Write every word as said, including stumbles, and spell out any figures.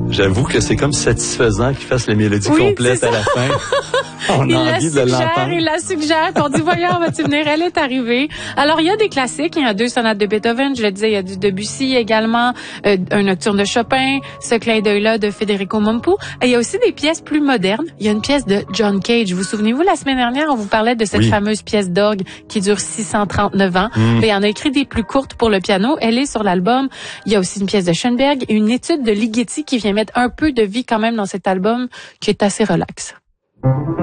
J'avoue que c'est comme satisfaisant qu'il fasse la mélodie oui, complète à la fin. On il a la envie suggère, de l'entendre. il la suggère. On dit, voyons, vas-tu venir? Elle est arrivée. Alors, il y a des classiques. Il y a deux sonates de Beethoven. Je le disais, il y a du Debussy également, euh, un nocturne de Chopin, ce clin d'œil-là de Federico Mompu. Et il y a aussi des pièces plus modernes. Il y a une pièce de John Cage. Vous souvenez-vous, la semaine dernière, on vous parlait de cette oui. fameuse pièce d'orgue qui dure six cent trente-neuf ans. Mm. Et il y en a écrit des plus courtes pour le piano. Elle est sur l'album. Il y a aussi une pièce de Schoenberg et une étude de Ligeti qui vient mettre un peu de vie quand même dans cet album qui est assez relax.